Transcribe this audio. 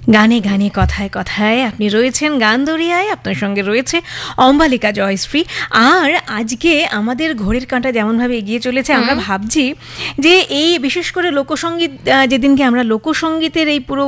গানে গানে কথায় কথায় আপনি রয়েছেন গান দরিয়ায়, আপনার সঙ্গে রয়েছে অম্বালিকা জয়শ্রী। আর আজকে আমাদের ঘড়ির কাঁটা যেমনভাবে এগিয়ে চলেছে, আমরা ভাবছি যে এই বিশেষ করে লোকসঙ্গীত, যেদিনকে আমরা লোকসঙ্গীতের এই পুরো